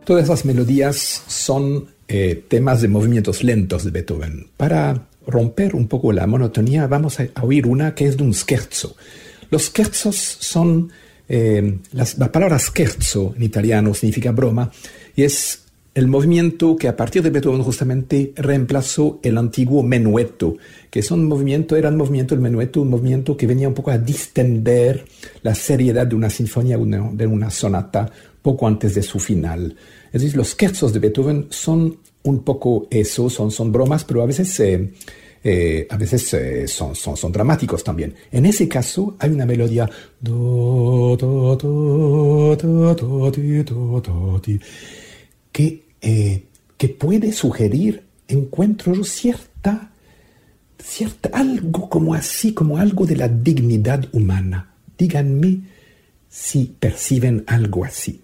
Todas esas melodías son temas de movimientos lentos de Beethoven. Para romper un poco la monotonía, vamos a oír una que es de un scherzo. Los scherzos son, la palabra scherzo en italiano significa broma, y es el movimiento que a partir de Beethoven justamente reemplazó el antiguo menueto, que es un movimiento que venía un poco a distender la seriedad de una sinfonía, de una sonata, poco antes de su final. Es decir, los scherzos de Beethoven son un poco eso, son bromas, pero a veces son dramáticos también. En ese caso hay una melodía que puede sugerir encuentros cierta algo como algo de la dignidad humana. Díganme si perciben algo así.